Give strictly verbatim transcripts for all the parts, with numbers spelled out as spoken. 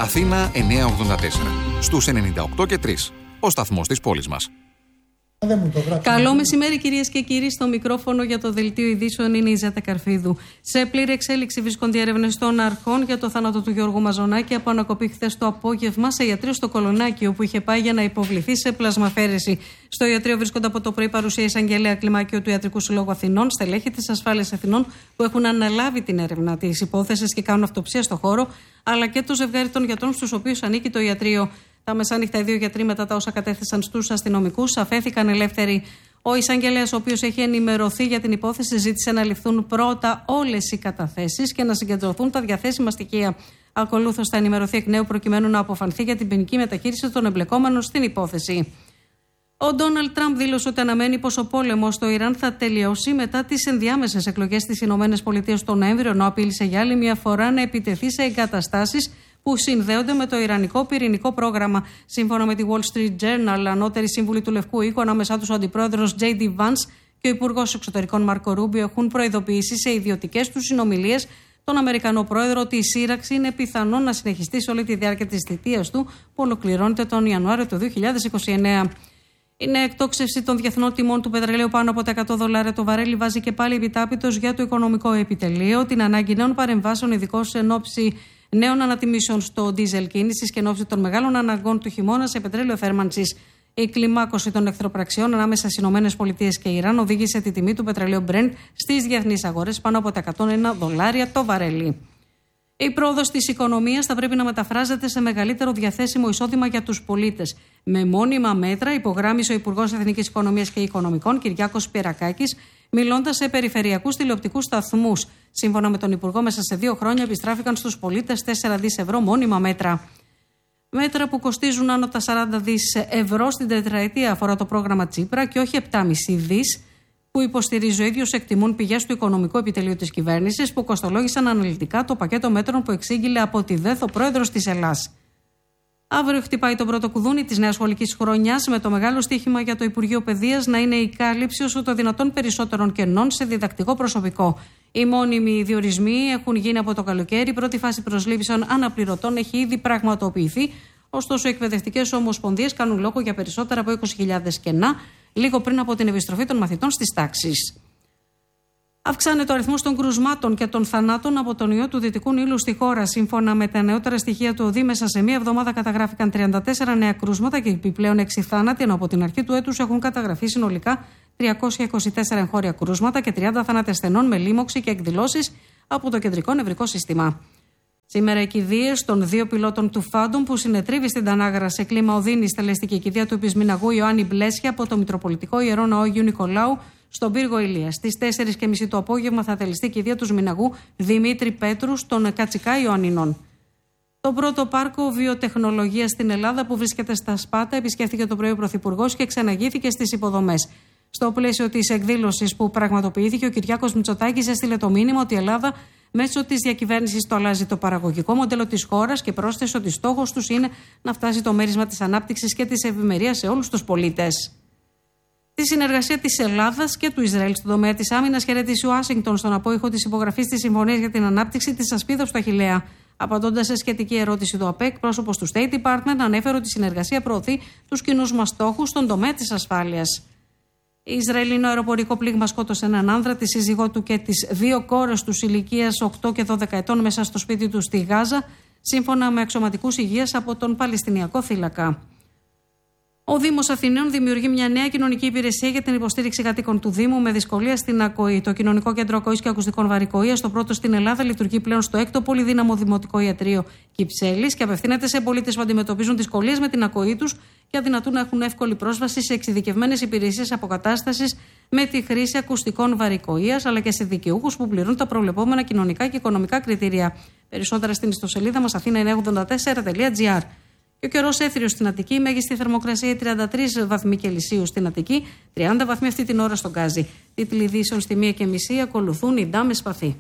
Αθήνα εννιακόσια ογδόντα τέσσερα. Στους ενενήντα οκτώ και τρία. Ο σταθμός της πόλης μας. Καλό μεσημέρι, κυρίες και κύριοι. Στο μικρόφωνο για το δελτίο ειδήσεων είναι η Ζέτα Καρφίδου. Σε πλήρη εξέλιξη βρίσκονται οι έρευνες των αρχών για το θάνατο του Γιώργου Μαζονάκη από ανακοπή χθες το απόγευμα σε ιατρείο στο Κολονάκι, όπου είχε πάει για να υποβληθεί σε πλασμαφέρεση. Στο ιατρείο βρίσκονται από το πρωί παρουσία εισαγγελέα Κλιμάκιο του Ιατρικού Συλλόγου Αθηνών, στελέχη της Ασφάλειας Αθηνών που έχουν αναλάβει την έρευνα της υπόθεσης και κάνουν αυτοψία στο χώρο, αλλά και το ζευγάρι των γιατρών στους οποίους ανήκει το ιατρείο. Τα μεσάνυχτα, οι δύο γιατροί, μετά τα όσα κατέθεσαν στους αστυνομικούς, αφέθηκαν ελεύθεροι. Ο εισαγγελέας, ο οποίος έχει ενημερωθεί για την υπόθεση, ζήτησε να ληφθούν πρώτα όλες οι καταθέσεις και να συγκεντρωθούν τα διαθέσιμα στοιχεία. Ακολούθως θα ενημερωθεί εκ νέου προκειμένου να αποφανθεί για την ποινική μεταχείριση των εμπλεκόμενων στην υπόθεση. Ο Ντόναλντ Τραμπ δήλωσε ότι αναμένει πως ο πόλεμος στο Ιράν θα τελειώσει μετά τις ενδιάμεσες εκλογές στις ΗΠΑ τον Νοέμβριο, ενώ απείλησε για άλλη μια φορά να επιτεθεί σε εγκαταστάσεις που συνδέονται με το ιρανικό πυρηνικό πρόγραμμα. Σύμφωνα με τη Wall Street Journal, ανώτεροι σύμβουλοι του Λευκού Οίκου, ανάμεσά τους ο αντιπρόεδρος τζέι ντι Vance και ο υπουργός εξωτερικών Μάρκο Ρούμπιο, έχουν προειδοποιήσει σε ιδιωτικές τους συνομιλίες τον Αμερικανό πρόεδρο ότι η σύραξη είναι πιθανό να συνεχιστεί σε όλη τη διάρκεια της θητείας του, που ολοκληρώνεται τον Ιανουάριο του δύο χιλιάδες είκοσι εννέα. Η νέα εκτόξευση των διεθνών τιμών του πετρελαίου πάνω από τα εκατό δολάρια το βαρέλι βάζει και πάλι επιτάπητος για το οικονομικό επιτελείο την ανάγκη νέων παρεμβάσεων, ειδικώς εν ώψη νέων ανατιμήσεων στο ντίζελ κίνησης και εν ώψη των μεγάλων αναγκών του χειμώνα σε πετρέλαιο θέρμανσης. Η κλιμάκωση των εχθροπραξιών ανάμεσα στις ΗΠΑ και Ιράν οδήγησε τη τιμή του πετρελαίου Brent στις διεθνείς αγορές πάνω από τα εκατόν ένα δολάρια το βαρέλι. Η πρόοδος της οικονομίας θα πρέπει να μεταφράζεται σε μεγαλύτερο διαθέσιμο εισόδημα για τους πολίτες. Με μόνιμα μέτρα, υπογράμμισε ο Υπουργός Εθνικής Οικονομίας και Οικονομικών, Κυριάκος Πυρακάκης, μιλώντας σε περιφερειακούς τηλεοπτικούς σταθμούς. Σύμφωνα με τον Υπουργό, μέσα σε δύο χρόνια επιστράφηκαν στους πολίτες τέσσερα δισεκατομμύρια ευρώ μόνιμα μέτρα. Μέτρα που κοστίζουν άνω τα σαράντα δισεκατομμύρια ευρώ στην τετραετία αφορά το πρόγραμμα Τσίπρα και όχι επτά κόμμα πέντε δισεκατομμύρια που υποστηρίζει ο ίδιος, εκτιμούν πηγές του Οικονομικού Επιτελείου της Κυβέρνησης, που κοστολόγησαν αναλυτικά το πακέτο μέτρων που εξήγηλε από τη ΔΕΘ ο πρόεδρος της Ελλάς. Αύριο χτυπάει το πρώτο κουδούνι της νέας σχολικής χρονιάς, με το μεγάλο στοίχημα για το Υπουργείο Παιδείας να είναι η κάλυψη όσο το δυνατόν περισσότερων κενών σε διδακτικό προσωπικό. Οι μόνιμοι διορισμοί έχουν γίνει από το καλοκαίρι. Η πρώτη φάση προσλήψεων αναπληρωτών έχει ήδη πραγματοποιηθεί. Ωστόσο, οι εκπαιδευτικές ομοσπονδίες κάνουν λόγο για περισσότερα από είκοσι χιλιάδες κενά, λίγο πριν από την επιστροφή των μαθητών στις τάξεις. Αυξάνεται ο αριθμός των κρουσμάτων και των θανάτων από τον ιό του Δυτικού Νείλου στη χώρα. Σύμφωνα με τα νεότερα στοιχεία του ΟΔΗ, μέσα σε μία εβδομάδα καταγράφηκαν τριάντα τέσσερα νέα κρούσματα και επιπλέον έξι θάνατοι, ενώ από την αρχή του έτους έχουν καταγραφεί συνολικά τριακόσια είκοσι τέσσερα εγχώρια κρούσματα και τριάντα θάνατοι ασθενών με λίμωξη και εκδηλώσεις από το κεντρικό νευρικό σύστημα. Σήμερα οι κηδείες των δύο πιλότων του Φάντομ που συνετρίβει στην Τανάγρα σε κλίμα οδύνης στελεστική κηδεία του Επισμηναγού Ιωάννη Μπλέσια από το Μητροπολιτικό Ιερό Ναό Αγίου Νικολάου στον πύργο Ηλίας. Στις τέσσερις και μισή το απόγευμα θα τελεστεί κηδεία του Σμηναγού Δημήτρη Πέτρου στον Κατσικά Ιωαννινών. Το πρώτο πάρκο βιοτεχνολογίας στην Ελλάδα που βρίσκεται στα Σπάτα επισκέφθηκε το πρωί ο Πρωθυπουργός και ξαναγήθηκε στις υποδομές. Στο πλαίσιο της εκδήλωσης που πραγματοποιήθηκε, ο Κυριάκος Μητσοτάκης έστειλε το μήνυμα ότι η Ελλάδα μέσω της διακυβέρνησης το αλλάζει το παραγωγικό μοντέλο της χώρας και πρόσθεσε ότι στόχος τους είναι να φτάσει το μέρισμα της ανάπτυξης και της ευημερίας σε όλους τους πολίτες. Τη συνεργασία της Ελλάδας και του Ισραήλ στον τομέα της άμυνας χαιρέτησε η Ουάσιγκτον στον απόϊχο της υπογραφής της Συμφωνίας για την Ανάπτυξη της Ασπίδας του Αχιλλέα. Απαντώντας σε σχετική ερώτηση του ΑΠΕΚ, πρόσωπος του State Department ανέφερε ότι η συνεργασία προωθεί τους κοινούς μας στόχους στον τομέα της ασφάλειας. Ισραηλινό αεροπορικό πλήγμα σκότωσε έναν άνδρα, τη σύζυγό του και τις δύο κόρες τους ηλικίας οκτώ και δώδεκα ετών μέσα στο σπίτι του στη Γάζα, σύμφωνα με αξιωματικούς υγείας από τον Παλαιστινιακό θύλακα. Ο Δήμος Αθηναίων δημιουργεί μια νέα κοινωνική υπηρεσία για την υποστήριξη κατοίκων του Δήμου με δυσκολία στην ακοή. Το Κοινωνικό Κέντρο Ακοής και Ακουστικών Βαρικοείας, το πρώτο στην Ελλάδα, λειτουργεί πλέον στο έκτο πολυδύναμο δημοτικό ιατρείο Κυψέλης και απευθύνεται σε πολίτες που αντιμετωπίζουν δυσκολίες με την ακοή τους και αδυνατούν να έχουν εύκολη πρόσβαση σε εξειδικευμένες υπηρεσίες αποκατάστασης με τη χρήση ακουστικών βαρικοείας, αλλά και σε δικαιούχους που πληρούν τα προβλεπόμενα κοινωνικά και οικονομικά κριτήρια. Περισσότερα στην ιστοσελίδα μας αθήνα εννιακόσια ογδόντα τέσσερα τελεία τζι άρ. Και ο καιρός έθριος στην Αττική, μέγιστη θερμοκρασία τριάντα τρεις βαθμοί Κελσίου στην Αττική, τριάντα βαθμοί αυτή την ώρα στον Γκάζι. Τίτλοι ειδήσεων στη μία και μισή, ακολουθούν η Ντάμε Σπαθή.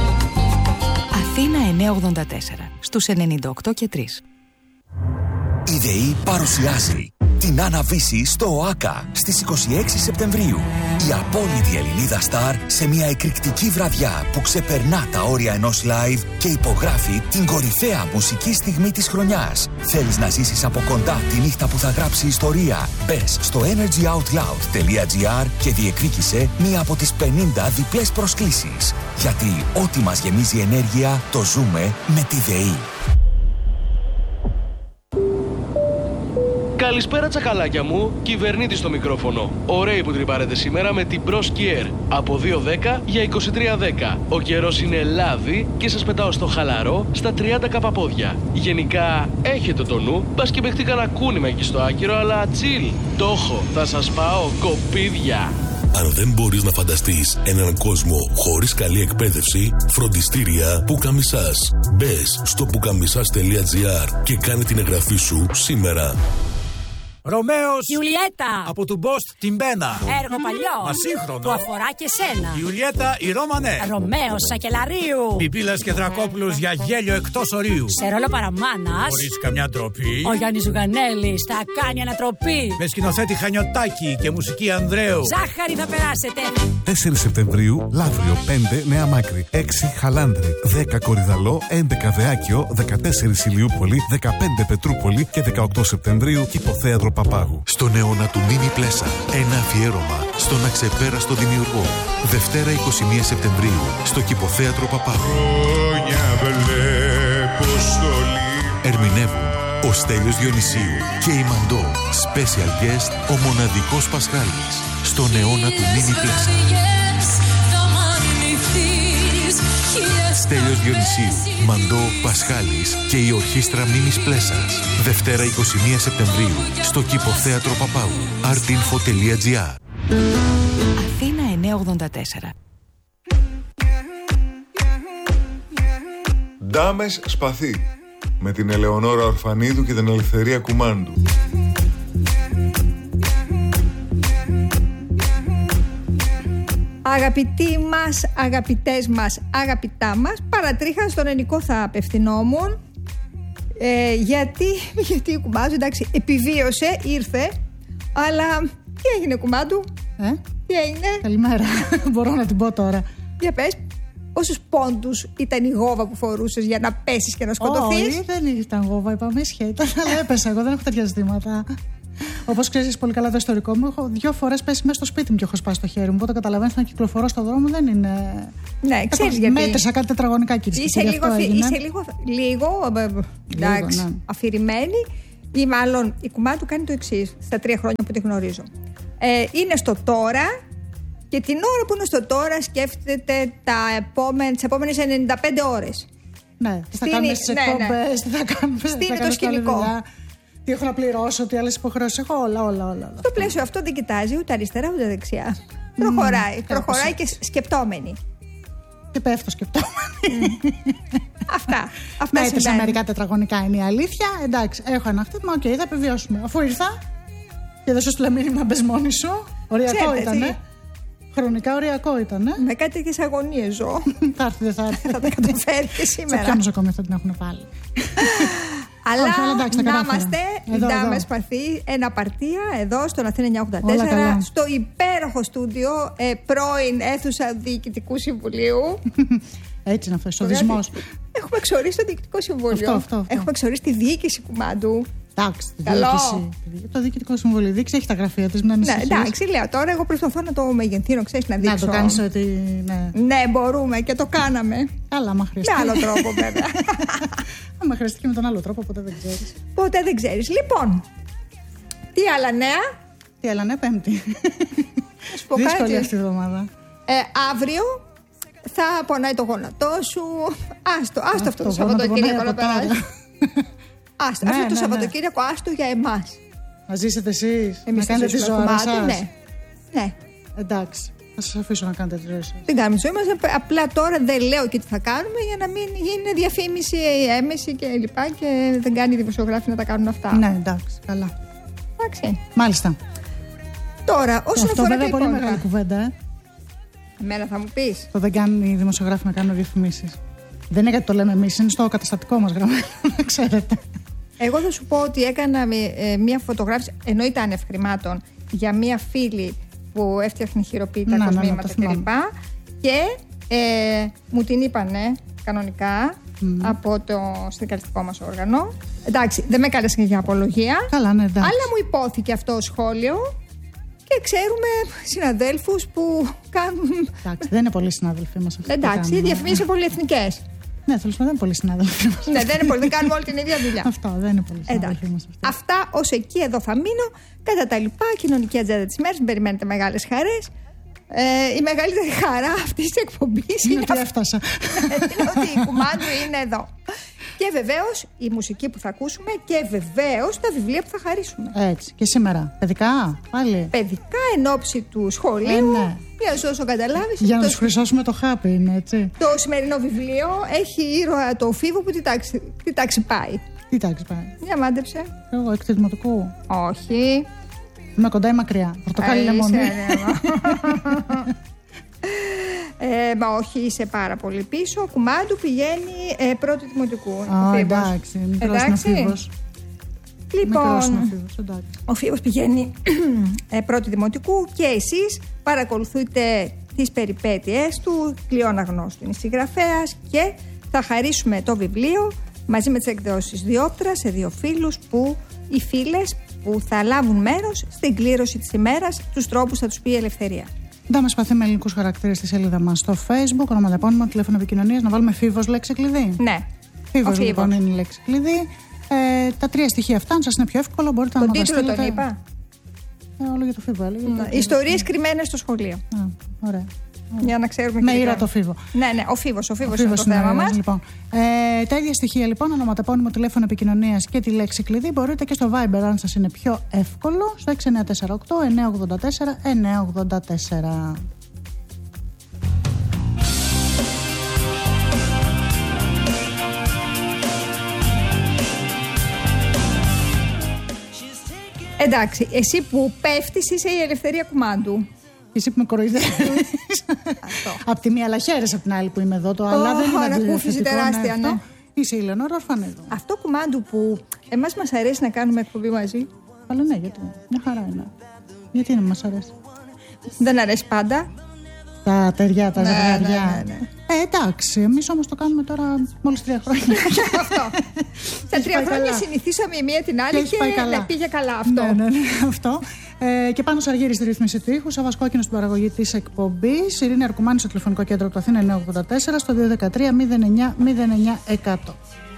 Αθήνα εννιακόσια ογδόντα τέσσερα, στους ενενήντα οκτώ και τρία. Η ΔΕΗ παρουσιάζει την Άννα-Βύση στο ΟΑΚΑ στις είκοσι έξι Σεπτεμβρίου. Η απόλυτη Ελληνίδα στάρ σε μια εκρηκτική βραδιά που ξεπερνά τα όρια ενός live και υπογράφει την κορυφαία μουσική στιγμή της χρονιάς. Θέλεις να ζήσεις από κοντά τη νύχτα που θα γράψει ιστορία? Μπες στο energy out loud τελεία gr και διεκδίκησε μία από τις πενήντα διπλές προσκλήσεις. Γιατί ό,τι μας γεμίζει ενέργεια το ζούμε με τη ΔΕΗ. Καλησπέρα τσακαλάκια μου, κυβερνήτη στο μικρόφωνο. Ωραίοι που τρυπάρετε σήμερα με την Pro Skier. Από δύο δέκα για είκοσι τρία δέκα. Ο καιρός είναι λάδι και σας πετάω στο χαλαρό στα τριάντα καπαπόδια. Γενικά έχετε το νου, μπας και παιχτεί κανένα κούνημα εκεί στο άκυρο, αλλά chill. Το έχω, θα σας πάω κοπίδια. Αν δεν μπορείς να φανταστείς έναν κόσμο χωρίς καλή εκπαίδευση, φροντιστήρια Πουκαμισάς. Μπες στο πουκαμισάς τελεία gr και κάνε την εγγραφή σου σήμερα. Ρωμαίος Ιουλιέτα από του Μπόστ την Μπένα. Έργο παλιό Ασύγχρονο που αφορά και σένα. Ιουλιέτα η Ρώμανε. Ρωμαίος Σακελαρίου. Πιπίλας και Δρακόπουλος για γέλιο εκτός ορίου. Σε ρόλο παραμάνας Χωρίς καμιά ντροπή. ο Γιάννης Ζουγανέλης θα κάνει ανατροπή. Με σκηνοθέτη Χανιωτάκη και μουσική Ανδρέου. Ζάχαρη θα περάσετε. τέσσερις Σεπτεμβρίου Λαύριο, πέντε Νέα Μάκρη, έξι Χαλάνδρη, δέκα Κορυδαλό, έντεκα Δεάκιο, δεκατέσσερα Ηλιούπολη, δεκαπέντε Πετρούπολη και δεκαοκτώ Σεπτεμβρίου Κηποθέατρο Παπάγου. Στον αιώνα του Μίνι Πλέσα, ένα αφιέρωμα στον αξεπέραστο δημιουργό. Δευτέρα είκοσι μία Σεπτεμβρίου στο Κηποθέατρο Παπάγου. Ερμηνεύουν ο Στέλιος Διονυσίου και η Μαντώ. Special guest ο μοναδικός Πασχάλης. Στον αιώνα του Μίνι Πλέσα. Στέλιος Διονυσίου, Μαντώ, Πασχάλης και η ορχήστρα Μίνις Πλέσας. Δευτέρα είκοσι μία Σεπτεμβρίου στο Κηποθέατρο Παπάγου. artinfo τελεία gr. Αθήνα εννιακόσια ογδόντα τέσσερα. Ντάμες Σπαθί με την Ελεονόρα Ορφανίδου και την Ελευθερία Κουμάντου. Αγαπητοί μας, αγαπητές μας, αγαπητά μας, παρατρίχα στον Ενικό θα απευθυνόμουν. Ε, γιατί, γιατί η Κουμάντου, εντάξει, επιβίωσε, ήρθε, αλλά τι έγινε Κουμάντου, ε? τι έγινε? Καλημέρα, μπορώ να την πω τώρα. Για πες, πόσους πόντους ήταν η γόβα που φορούσες για να πέσεις και να σκοτωθείς? Όχι, δεν ήταν γόβα, είπαμε σχέτα, αλλά έπεσα εγώ, δεν έχω τέτοια ζητήματα. Όπως ξέρεις πολύ καλά το ιστορικό μου, έχω δύο φορές πέσει μέσα στο σπίτι μου και έχω σπάσει το χέρι μου. Οπότε καταλαβαίνεις να κυκλοφορώ στον δρόμο δεν είναι. Ναι, ξέρεις γιατί. Μέτρησα κάτι τετραγωνικά κύριε. Είσαι, λίγο, είσαι λίγο, λίγο, εντάξει, ναι. αφηρημένη, ή μάλλον η Κουμάντου κάνει το εξής στα τρία χρόνια που τη γνωρίζω. Ε, είναι στο τώρα και την ώρα που είναι στο τώρα σκέφτεται τα επόμενα, τις επόμενες ενενήντα πέντε ώρες. Ναι, τι θα κάνουμε στις εκπομπές, τι θα κάνουμε στο σκηνικό. Τι έχω να πληρώσω, τι άλλες υποχρεώσεις έχω, όλα, όλα, όλα. Στο πλαίσιο αυτό δεν κοιτάζει ούτε αριστερά ούτε δεξιά. Mm, προχωράει, προχωράει και σκεπτόμενη. Και πέφτω σκεπτόμενη. Mm. Αυτά. Αυτά μέτρησα μερικά τετραγωνικά είναι η αλήθεια. Εντάξει, έχω ένα χτύπημα, οκ, okay, θα επιβιώσουμε. Αφού ήρθα και δεν σου στείλα μήνυμα, μπες μόνη σου. Οριακό ήτανε. Χρονικά οριακό ήτανε. Με κάτι τέτοιες αγωνίες ζω. Θα έρθει, δεν θα έρθει. Θα τα καταφέρει και σήμερα. Σε ποιο νοσοκομείο θα την έχουν βάλει. Αλλά όχι, εντάξει, να είμαστε οι Ντάμες Σπαθί, ένα απαρτία εδώ στον Αθήνα εννιακόσια ογδόντα τέσσερα, στο υπέροχο στούντιο ε, πρώην αίθουσα Διοικητικού Συμβουλίου. Έτσι είναι αυτό, ο δυσμός. Έχουμε εξορίσει το Διοικητικό Συμβούλιο. Αυτό, αυτό, αυτό. Έχουμε εξορίσει τη διοίκηση Κουμάντου. Εντάξει, τη διοίκηση. Το Διοικητικό Συμβούλιο. Η διοίκηση έχει τα γραφεία της, μην ανησυχείς. Ναι, εντάξει, λέω τώρα. Εγώ προσπαθώ να το μεγενθύνω, ξέρεις, να δείξω. Να το κάνεις ότι. Ναι. ναι, μπορούμε και το κάναμε. Καλά, άμα χρειαστεί. Με άλλο τρόπο, βέβαια. Άμα χρειαστεί και με τον άλλο τρόπο, ποτέ δεν ξέρεις. Ποτέ δεν ξέρεις. Λοιπόν, τι άλλα νέα. Τι άλλα νέα, Πέμπτη. Δύσκολη αυτή η εβδομάδα. Ε, αύριο θα πονάει το γόνατό σου. Άστο, άστο αυτό το Σαββατοκύριακο να περάσει. Άστο, ναι, αυτό το ναι, Σαββατοκύριακο άστο για εμάς. Να ζήσετε εσείς, εμείς να κάνετε τη ζωή σας. Ναι. ναι. Εντάξει, θα σας αφήσω να κάνετε τη ζωή σας. Δεν κάνουμε τη ζωή μας, απλά τώρα δεν λέω και τι θα κάνουμε για να μην γίνει διαφήμιση, έμεση και λοιπά και δεν κάνει οι δημοσιογράφοι να τα κάνουν αυτά. Ναι, εντάξει, καλά. Εντάξει. Μάλιστα. Τώρα, όσον αυτό αφορά βέβαια τα πολύ υπόλοιπα. μεγάλη κουβέντα, ε. Εμένα θα μου πεις. Το δεν κάνουν οι δημοσιογράφοι να κάνουν διαφημίσεις. Δεν είναι γιατί το λέμε εμείς, είναι στο καταστατικό μας γραμμένο, να ξέρετε. Εγώ θα σου πω ότι έκανα ε, μία φωτογράφηση, ενώ ήταν ευχρημάτων, για μία φίλη που έφτιαχνε χειροποίητα να, κοσμήματα ναι, ναι, κλπ. Και ε, μου την είπανε κανονικά mm. από το συνδικαλιστικό μας όργανο. Εντάξει, δεν με κάλεσαν για απολογία. Καλά, ναι, εντάξει. Αλλά μου υπόθηκε αυτό σχόλιο και ξέρουμε συναδέλφους που κάνουν. Εντάξει, δεν είναι πολλοί συνάδελφοί μας. Εντάξει, οι διαφημίσεις είναι πολυεθνικές. Ναι, θέλω να δεν είναι πολλοί συνάδελφοι μας. Ναι, δεν είναι πολλοί, δεν κάνουμε όλη την ίδια δουλειά. Αυτό, δεν είναι πολλοί συνάδελφοί μας. Αυτά ως εκεί εδώ θα μείνω. Κατά τα λοιπά, κοινωνική ατζέντα της μέρας, μην περιμένετε μεγάλες χαρές. Ε, η μεγαλύτερη χαρά αυτής της εκπομπής είναι, είναι ότι έφτασα. είναι ότι η Κουμάντου είναι εδώ. Και βεβαίως η μουσική που θα ακούσουμε και βεβαίως τα βιβλία που θα χαρίσουμε. Έτσι. Και σήμερα. Παιδικά, πάλι. Παιδικά εν ώψη του σχολείου. Ε, ναι. Μια όσο καταλάβεις. Για να τους χρυσώσουμε το χάπι, είναι έτσι. Το σημερινό βιβλίο έχει ήρωα το Φίβο που τι τάξη, τι τάξη πάει. Τι τάξη πάει. Για μάντεψε. Εγώ, εκ του δημοτικού. Όχι. Είμαι κοντά ή μακριά. Πορτοκάλι λεμόνι. Ε, μα όχι, είσαι πάρα πολύ πίσω. Ο Κουμάντου πηγαίνει ε, πρώτη δημοτικού. Α, εντάξει, μικρός είναι ο Φίβος. Λοιπόν, ο Φίβος πηγαίνει ε, πρώτη δημοτικού και εσείς παρακολουθείτε τις περιπέτειές του. Κλειόν Αγνώστου είναι συγγραφέας και θα χαρίσουμε το βιβλίο μαζί με τις εκδόσεις Διόπτρα σε δύο φίλους που οι φίλες που θα λάβουν μέρος στην κλήρωση της ημέρας, τους τρόπους θα τους πει η Ελευθερία. Να μας παθεί με ελληνικούς χαρακτήρες στη σελίδα μας στο Facebook, ονοματεπώνυμο, τηλέφωνο επικοινωνίας, να βάλουμε Φίβος λέξη κλειδί. Ναι. Φίβος λοιπόν είναι η λέξη κλειδί. Ε, τα τρία στοιχεία αυτά, αν σας είναι πιο εύκολο, μπορείτε τον να το στείλετε. Τον τίτλο τον είπα. Ε, όλο για το Φίβο έλεγε. Ναι. Ιστορίες κρυμμένες στο σχολείο. Α, ωραία. Για να ξέρουμε με ήρα το Φίβο. Ναι, ναι, ο Φίβος, ο Φίβος είναι το θέμα μας. Λοιπόν. Ε, τα ίδια στοιχεία λοιπόν, ονοματεπώνυμο, τηλέφωνο επικοινωνίας και τη λέξη κλειδί, μπορείτε και στο Viber, αν σας είναι πιο εύκολο, στο έξι εννιά τέσσερα οκτώ εννιά ογδόντα τέσσερα εννιά ογδόντα τέσσερα. Εντάξει, εσύ που πέφτεις είσαι η Ελευθερία Κουμάντου. Εσύ που με κοροϊδεύεις. Απ' τη μία, αλλά χαίρεσαι απ' την άλλη που είμαι εδώ. Το αλλά δεν είναι ανακούφιση τεράστια, ναι. Είσαι η Ελεονόρα Ορφανίδου. Αυτό Κουμάντου που εμάς μας αρέσει να κάνουμε εκπομπή μαζί. Αλλά ναι, γιατί. Μια χαρά είναι. Γιατί να μας αρέσει. Δεν αρέσει πάντα. Τα τεριά, τα ναι, ζευγάρια. Ναι, ναι, ναι. Ε, εντάξει, εμείς όμως το κάνουμε τώρα μόλις τρία χρόνια. Αυτό. Στα τρία χρόνια καλά. Συνηθίσαμε η μία την άλλη και, και να πήγε καλά αυτό. Ναι, ναι, ναι, αυτό. Ε, και πάνω Αργύρη στη ρύθμιση του ήχου, Σάββας Κόκκινος στην παραγωγή της εκπομπής, Ειρήνη Αρκουμάνη στο τηλεφωνικό κέντρο του Αθήνα εννιακόσια ογδόντα τέσσερα, στο δύο ένα τρία μηδέν εννιά μηδέν εννιά εκατό.